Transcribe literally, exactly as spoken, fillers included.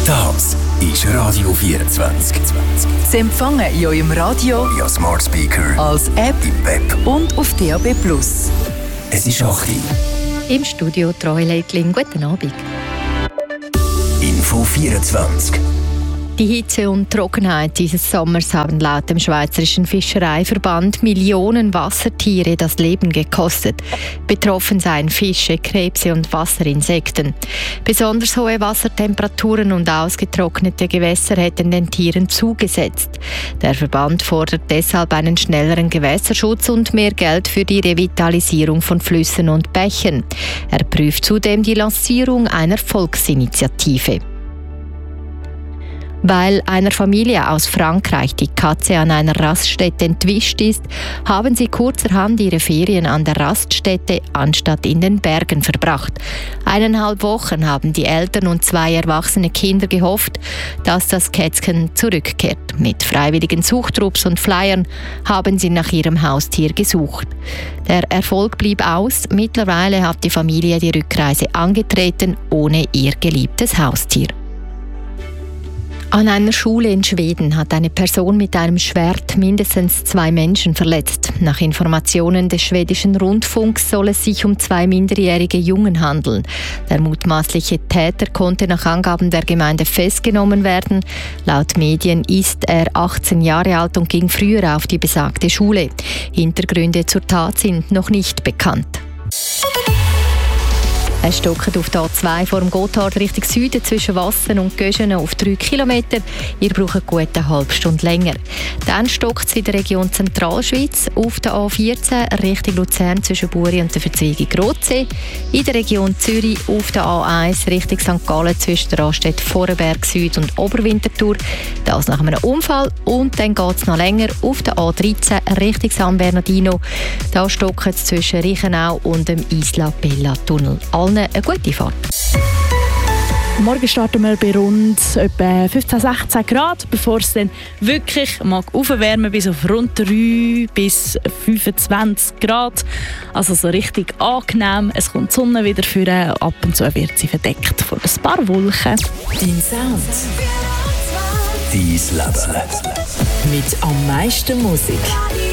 Das ist Radio vierundzwanzig. Sie empfangen in eurem Radio, via Smart Speaker, als App im Web und auf D A B Plus. Es ist acht Uhr. Im Studio Troy Leitling. Guten Abend. Info vierundzwanzig. Die Hitze und Trockenheit dieses Sommers haben laut dem Schweizerischen Fischereiverband Millionen Wassertiere das Leben gekostet. Betroffen seien Fische, Krebse und Wasserinsekten. Besonders hohe Wassertemperaturen und ausgetrocknete Gewässer hätten den Tieren zugesetzt. Der Verband fordert deshalb einen schnelleren Gewässerschutz und mehr Geld für die Revitalisierung von Flüssen und Bächen. Er prüft zudem die Lancierung einer Volksinitiative. Weil einer Familie aus Frankreich die Katze an einer Raststätte entwischt ist, haben sie kurzerhand ihre Ferien an der Raststätte anstatt in den Bergen verbracht. Eineinhalb Wochen haben die Eltern und zwei erwachsene Kinder gehofft, dass das Kätzchen zurückkehrt. Mit freiwilligen Suchtrupps und Flyern haben sie nach ihrem Haustier gesucht. Der Erfolg blieb aus. Mittlerweile hat die Familie die Rückreise angetreten, ohne ihr geliebtes Haustier. An einer Schule in Schweden hat eine Person mit einem Schwert mindestens zwei Menschen verletzt. Nach Informationen des schwedischen Rundfunks soll es sich um zwei minderjährige Jungen handeln. Der mutmaßliche Täter konnte nach Angaben der Gemeinde festgenommen werden. Laut Medien ist er achtzehn Jahre alt und ging früher auf die besagte Schule. Hintergründe zur Tat sind noch nicht bekannt. Es stockt auf der A zwei vor dem Gotthard Richtung Süden zwischen Wassen und Göschenen auf drei Kilometer. Ihr braucht gut eine halbe Stunde länger. Dann stockt es in der Region Zentralschweiz auf der A vierzehn Richtung Luzern zwischen Buri und der Verzweigung Rotsee. In der Region Zürich auf der A eins Richtung Sankt Gallen zwischen der Raststätte Vorenberg Süd und Oberwinterthur. Das nach einem Unfall. Und dann geht es noch länger auf der A dreizehn Richtung San Bernardino. Da stockt es zwischen Reichenau und dem Isla Bella Tunnel. Eine gute Fahrt. Morgen starten wir bei rund etwa fünfzehn, sechzehn Grad, bevor es dann wirklich mag aufwärmen bis auf rund drei bis fünfundzwanzig Grad. Also so richtig angenehm. Es kommt die Sonne wieder vor, ab und zu wird sie verdeckt von ein paar Wolken. Dein Sound. Dein Leben. Mit am meisten Musik.